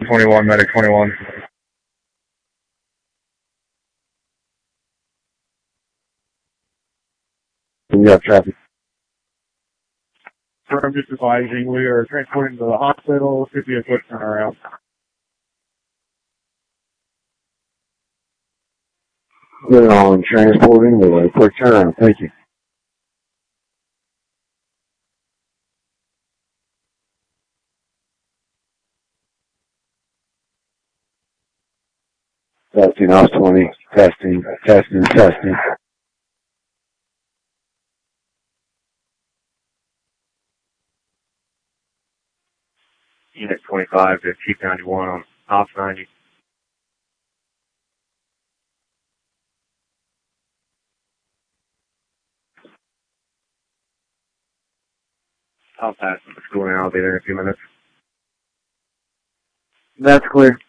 1021, medic 21. We got traffic. I'm just advising we are transporting to the hospital. Should be a quick turnaround. Good on transporting with a quick turnaround. Thank you. Testing, off 20. Testing. Unit 25 to Chief 91 on off 90. I'll pass the school now. I'll be there in a few minutes. That's clear.